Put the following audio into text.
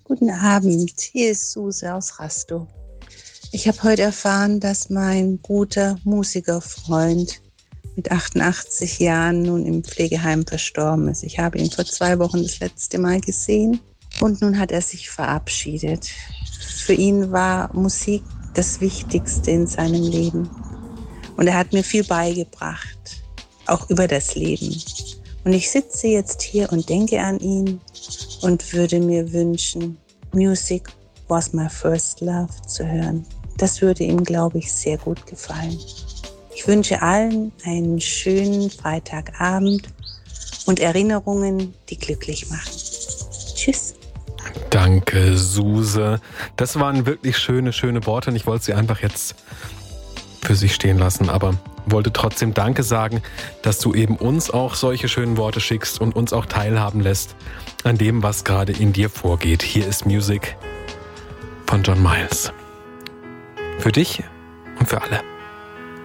Guten Abend, hier ist Suse aus Rastow. Ich habe heute erfahren, dass mein guter Musikerfreund mit 88 Jahren nun im Pflegeheim verstorben ist. Ich habe ihn vor 2 Wochen das letzte Mal gesehen und nun hat er sich verabschiedet. Für ihn war Musik das Wichtigste in seinem Leben. Und er hat mir viel beigebracht, auch über das Leben. Und ich sitze jetzt hier und denke an ihn und würde mir wünschen, Music was my first love zu hören. Das würde ihm, glaube ich, sehr gut gefallen. Ich wünsche allen einen schönen Freitagabend und Erinnerungen, die glücklich machen. Tschüss. Danke, Suse. Das waren wirklich schöne Worte und ich wollte sie einfach jetzt für sich stehen lassen, aber wollte trotzdem Danke sagen, dass du eben uns auch solche schönen Worte schickst und uns auch teilhaben lässt an dem, was gerade in dir vorgeht. Hier ist Music von John Miles. Für dich und für alle.